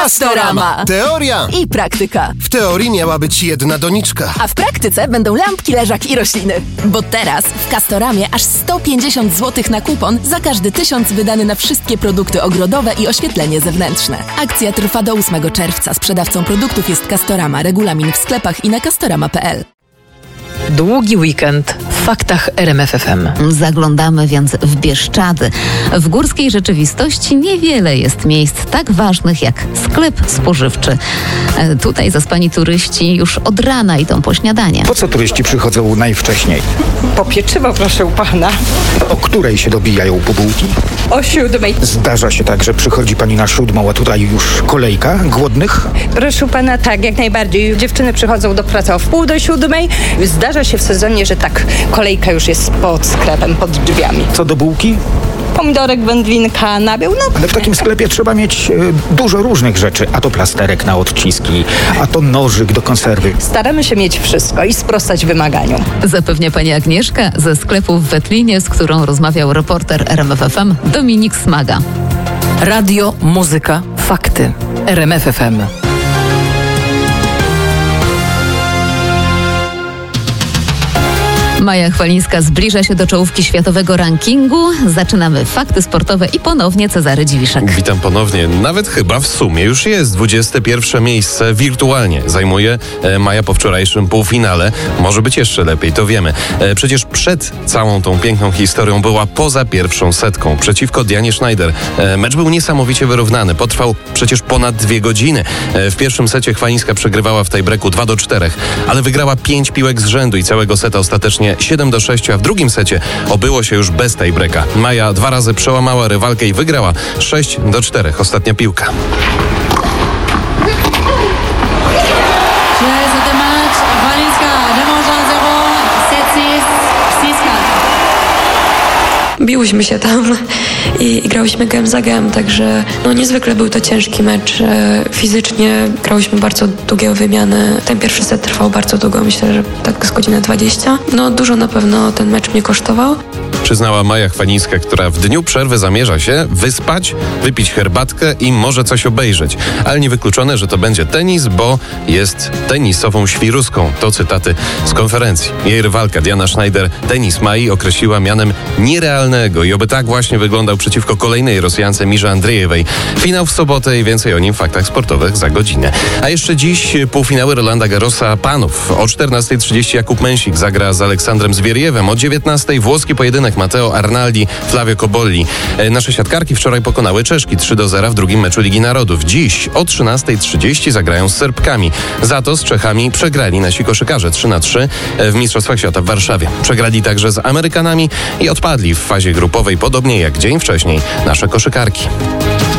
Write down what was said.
Castorama. Teoria I praktyka. W teorii miała być jedna doniczka. A w praktyce będą lampki, leżak i rośliny. Bo teraz w Castoramie aż 150 zł na kupon za każdy 1000 wydany na wszystkie produkty ogrodowe i oświetlenie zewnętrzne. Akcja trwa do 8 czerwca. Sprzedawcą produktów jest Castorama. Regulamin w sklepach i na castorama.pl. Długi weekend w faktach RMF FM. Zaglądamy więc w Bieszczady. W górskiej rzeczywistości niewiele jest miejsc tak ważnych jak sklep spożywczy. Tutaj zaspani turyści już od rana idą po śniadanie. Po co turyści przychodzą najwcześniej? Po pieczywo, proszę pana. O której się dobijają po bułki? O 7:00. Zdarza się tak, że przychodzi pani na 7:00, a tutaj już kolejka głodnych? Proszę pana, tak, jak najbardziej. Dziewczyny przychodzą do pracy o 6:30. Zdarza się w sezonie, że tak, kolejka już jest pod sklepem, pod drzwiami. Co do bułki? Pomidorek, wędlinka, nabiał, Ale w takim sklepie trzeba mieć dużo różnych rzeczy. A to plasterek na odciski, a to nożyk do konserwy. Staramy się mieć wszystko i sprostać wymaganiom. Zapewnia pani Agnieszka ze sklepu w Wetlinie, z którą rozmawiał reporter RMF FM Dominik Smaga. Radio, muzyka, fakty. RMF FM. Maja Chwalińska zbliża się do czołówki światowego rankingu. Zaczynamy fakty sportowe i ponownie Cezary Dziwiszek. Witam ponownie. Nawet chyba w sumie już jest 21 miejsce wirtualnie. Zajmuje Maja po wczorajszym półfinale. Może być jeszcze lepiej, to wiemy. Przecież przed całą tą piękną historią była poza pierwszą setką przeciwko Dianie Schneider. Mecz był niesamowicie wyrównany. Potrwał przecież ponad 2 godziny. W pierwszym secie Chwalińska przegrywała w tiebreaku 2-4, ale wygrała 5 piłek z rzędu i całego seta ostatecznie 7-6, a w drugim secie obyło się już bez tiebreaka. Maja 2 razy przełamała rywalkę i wygrała 6-4. Ostatnia piłka. Biłyśmy się tam i grałyśmy gem za gem, także niezwykle był to ciężki mecz. Fizycznie grałyśmy bardzo długie wymiany. Ten pierwszy set trwał bardzo długo, myślę, że tak z godziny 20. Dużo na pewno ten mecz mnie kosztował. Przyznała Maja Chwalińska, która w dniu przerwy zamierza się wyspać, wypić herbatkę i może coś obejrzeć. Ale niewykluczone, że to będzie tenis, bo jest tenisową świruską. To cytaty z konferencji. Jej rywalka Diana Schneider tenis Mai określiła mianem nierealnego i oby tak właśnie wyglądał przeciwko kolejnej Rosjance Mirze Andrzejewej. Finał w sobotę i więcej o nim w faktach sportowych za godzinę. A jeszcze dziś półfinały Rolanda Garrosa panów. O 14:30 Jakub Mensik zagra z Aleksandrem Zwierjewem. O 19:00 włoski pojedynek Matteo Arnaldi, Flavio Cobolli. Nasze siatkarki wczoraj pokonały Czeszki 3-0 w drugim meczu Ligi Narodów. Dziś o 13:30 zagrają z Serbkami. Za to z Czechami przegrali nasi koszykarze 3-3 w Mistrzostwach Świata w Warszawie. Przegrali także z Amerykanami i odpadli w fazie grupowej, podobnie jak dzień wcześniej nasze koszykarki.